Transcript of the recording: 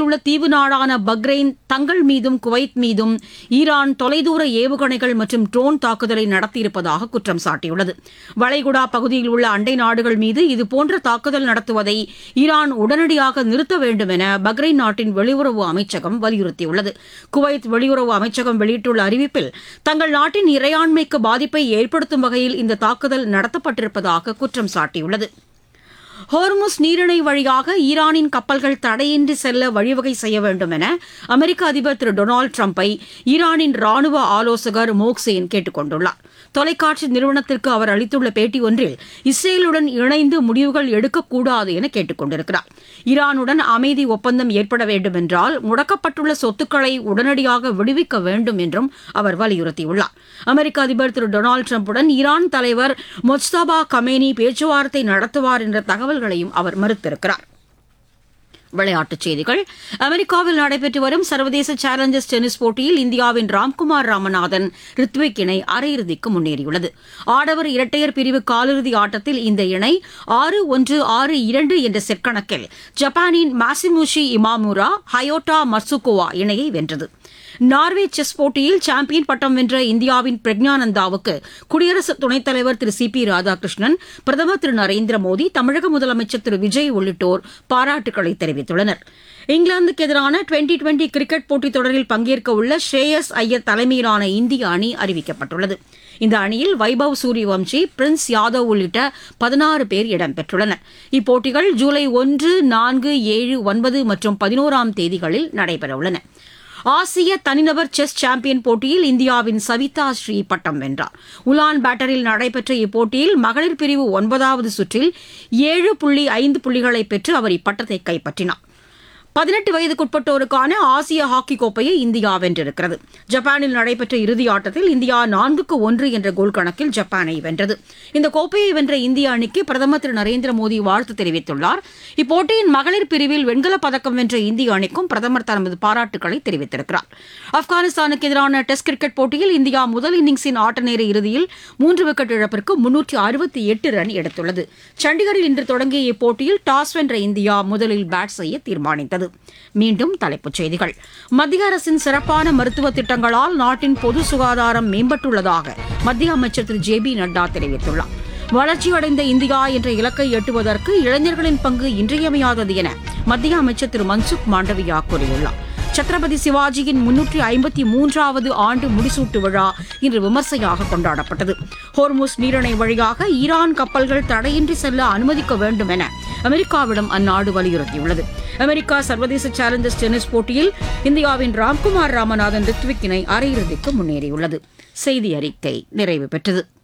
உள்ள தீவு நாடான பக்ரைன் தங்கள் மீதும் குவைத் மீதும் ஈரான் தொலைதூர ஏவுகணைகள் மற்றும் ட்ரோன் தாக்குதலை நடத்தியிருப்பதாக குற்றம் சாட்டியுள்ளது. வளைகுடா பகுதியில் உள்ள அண்டை நாடுகள் மீது இதுபோன்ற தாக்குதல் நடத்துவதை ஈரான் உடனடியாக நிறுத்த வேண்டும் என பக்ரைன் நாட்டின் வெளியுறவு அமைச்சகம் வலியுறுத்தியுள்ளது. குவைத் வெளியுறவு அமைச்சகம் வெளியிட்டுள்ள அறிவிப்பில் தங்கள் நாட்டின் இறையாண்மைக்கு பாதிப்பை ஏற்படுத்தும் வகையில் இந்த தாக்குதல் நடத்தப்பட்டிருப்பதாக குற்றம் சாட்டியுள்ளது. ஹோர்முஸ் நீரிணை வழியாக ஈரானின் கப்பல்கள் தடையின்றி செல்ல வழிவகை செய்ய வேண்டும் என அமெரிக்க அதிபர் திரு டொனால்டு டிரம்பை ஈரானின் ராணுவ ஆலோசகர் மோக்சேன் கேட்டுக் கொண்டுள்ளார். தொலைக்காட்சி நிறுவனத்திற்கு அவர் அளித்துள்ள பேட்டி ஒன்றில் இஸ்ரேலுடன் இணைந்து முடிவுகள் எடுக்கக்கூடாது என கேட்டுக் கொண்டிருக்கிறார். ஈரானுடன் அமைதி ஒப்பந்தம் ஏற்பட வேண்டும் என்றால் முடக்கப்பட்டுள்ள சொத்துக்களை உடனடியாக விடுவிக்க வேண்டும் என்றும் அவர் வலியுறுத்தியுள்ளார். அமெரிக்க அதிபர் திரு டொனால்டு டிரம்புடன் ஈரான் தலைவர் மொஜ்தபா கமேனி பேச்சுவார்த்தை நடத்துவார் என்ற தகவல்களையும் அவர் மறுத்திருக்கிறார். விளையாட்டுச் செய்திகள். அமெரிக்காவில் நடைபெற்று வரும் சர்வதேச சேலஞ்சர்ஸ் டென்னிஸ் போட்டியில் இந்தியாவின் ராம்குமார் ராமநாதன் ரித்விக் இணை அரையிறுதிக்கு முன்னேறியுள்ளது. ஆடவர் இரட்டையர் பிரிவு காலிறுதி ஆட்டத்தில் இந்த இணை 6-1, 6-2 என்ற செட் கணக்கில் ஜப்பானின் மாசிமுஷி இமாமுரா ஹயோட்டா மட்சுகோவா இணையை வென்றது. நார்வே செஸ் போட்டியில் சாம்பியன் பட்டம் வென்ற இந்தியாவின் பிரக்ஞானந்தாவுக்கு குடியரசு துணைத் தலைவர் திரு சி.பி. ராதாகிருஷ்ணன், பிரதமர் திரு நரேந்திர மோடி, தமிழக முதலமைச்சர் திரு விஜய் உள்ளிட்டோர் பாராட்டுக்களை தெரிவித்துள்ளனர். இங்கிலாந்துக்கு எதிரான டுவெண்டி கிரிக்கெட் போட்டித் தொடரில் பங்கேற்க உள்ள ஸ்ரேயஸ் ஐயர் தலைமையிலான இந்திய அணி அறிவிக்கப்பட்டுள்ளது. இந்த அணியில் வைபவ் சூரியவம்சி, பிரின்ஸ் யாதவ் உள்ளிட்ட 16 பேர் இடம்பெற்றுள்ளனர். இப்போட்டிகள் ஜூலை 1, 4, 7, 9 மற்றும் 11ஆம் தேதிகளில் நடைபெறவுள்ளன. ஆசிய தனிநபர் செஸ் சாம்பியன் போட்டியில் இந்தியாவின் சவிதா ஸ்ரீ பட்டம் வென்றார். உலான் பேட்டரில் நடைபெற்ற இப்போட்டியில் மகளிர் பிரிவு 9வது சுற்றில் 7.5 புள்ளிகளை பெற்று அவர் இப்பட்டத்தை கைப்பற்றினார். 18 வயதுக்குட்பட்டோருக்கான ஆசிய ஹாக்கி கோப்பையை இந்தியா வென்றிருக்கிறது. ஜப்பானில் நடைபெற்ற இறுதி ஆட்டத்தில் இந்தியா 4-1 என்ற கோல் கணக்கில் ஜப்பானை வென்றது. இந்த கோப்பையை வென்ற இந்திய அணிக்கு பிரதமர் திரு நரேந்திர மோடி வாழ்த்து தெரிவித்துள்ளார். இப்போட்டியின் மகளிர் பிரிவில் வெண்கலப் பதக்கம் வென்ற இந்திய அணிக்கும் பிரதமர் தமது பாராட்டுக்களை தெரிவித்திருக்கிறார். ஆப்கானிஸ்தானுக்கு எதிரான டெஸ்ட் கிரிக்கெட் போட்டியில் இந்தியா முதல் இன்னிங்ஸின் ஆட்ட நேர இறுதியில் 3 விக்கெட் இழப்பிற்கு 368 ரன் எடுத்துள்ளது. சண்டிகரில் இன்று தொடங்கிய இப்போட்டியில் டாஸ் வென்ற இந்தியா முதலில் பேட் செய்ய தீர்மானித்தது. மீண்டும் தலைப்புச் செய்திகள். மத்திய அரசின் சிறப்பான மருத்துவ திட்டங்களால் நாட்டின் பொது சுகாதாரம் மேம்பட்டுள்ளதாக மத்திய அமைச்சர் திரு ஜே.பி. நட்டா தெரிவித்துள்ளார். வளர்ச்சியடைந்த இந்தியா என்ற இலக்கை எட்டுவதற்கு இளைஞர்களின் பங்கு இன்றியமையாதது என மத்திய அமைச்சர் திரு மன்சுக் மாண்டவியா கூறியுள்ளார். சத்ரபதி சிவாஜியின் 353வது ஆண்டு முடிசூட்டு விழா இன்று விமர்சையாக கொண்டாடப்பட்டது. ஹோர்முஸ் நீரிணை வழியாக ஈரான் கப்பல்கள் தடையின்றி செல்ல அனுமதிக்க வேண்டும் என அமெரிக்காவிடம் அந்நாடு வலியுறுத்தியுள்ளது. அமெரிக்கா சர்வதேச சேலஞ்சர்ஸ் டென்னிஸ் போட்டியில் இந்தியாவின் ராம்குமார் ராமநாதன் ரித்விக் இணை அரையிறுதிக்கு முன்னேறியுள்ளது. செய்தி அறிக்கை நிறைவு பெற்றது.